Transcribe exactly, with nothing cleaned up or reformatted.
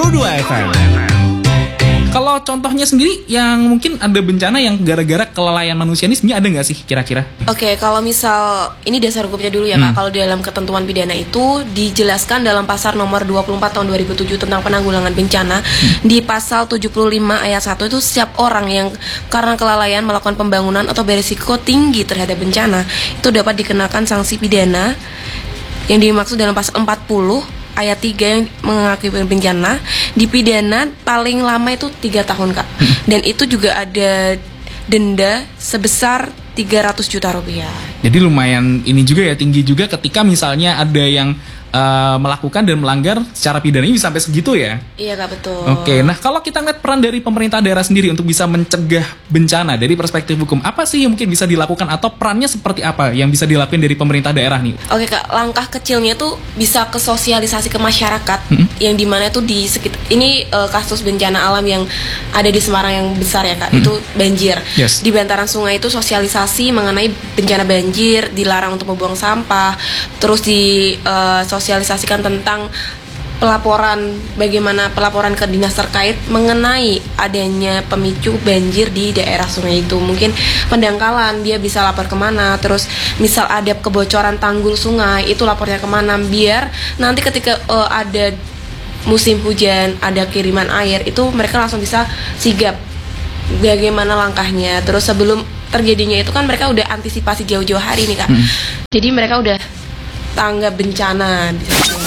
puluh dua F M. Kalau contohnya sendiri yang mungkin ada bencana yang gara-gara kelalaian manusia ini sebenarnya ada nggak sih kira-kira? Oke, kalau misal ini dasar hukumnya dulu ya Hmm. Kak. Kalau dalam ketentuan pidana itu dijelaskan dalam pasal nomor dua puluh empat tahun dua ribu tujuh tentang penanggulangan bencana. Di pasal tujuh puluh lima ayat satu itu setiap orang yang karena kelalaian melakukan pembangunan atau berisiko tinggi terhadap bencana itu dapat dikenakan sanksi pidana yang dimaksud dalam pasal empat puluh ayat tiga yang mengakibatkan bencana dipidana paling lama itu tiga tahun Kak. Dan itu juga ada denda sebesar tiga ratus juta rupiah. Jadi lumayan ini juga ya, tinggi juga ketika misalnya ada yang uh, melakukan dan melanggar secara pidananya bisa sampai segitu ya. Iya Kak, betul. Oke, nah kalau kita ngeliat peran dari pemerintah daerah sendiri untuk bisa mencegah bencana dari perspektif hukum, apa sih yang mungkin bisa dilakukan atau perannya seperti apa yang bisa dilakukan dari pemerintah daerah nih? Oke Kak, langkah kecilnya tuh bisa ke sosialisasi ke masyarakat, Hmm. yang dimana tuh di sekitar ini uh, kasus bencana alam yang ada di Semarang yang besar ya Kak, Hmm. itu banjir. Yes. Di bantaran sungai itu sosialisasi mengenai bencana banjir, dilarang untuk membuang sampah, terus di uh, sosialisasikan tentang pelaporan, bagaimana pelaporan ke dinas terkait mengenai adanya pemicu banjir di daerah sungai itu. Mungkin pendangkalan dia bisa lapor kemana, terus misal ada kebocoran tanggul sungai itu lapornya kemana, biar nanti ketika uh, ada musim hujan, ada kiriman air itu mereka langsung bisa sigap bagaimana langkahnya. Terus sebelum terjadinya itu kan mereka udah antisipasi jauh-jauh hari nih Kak. Hmm. Jadi mereka udah tanggap bencana di situ.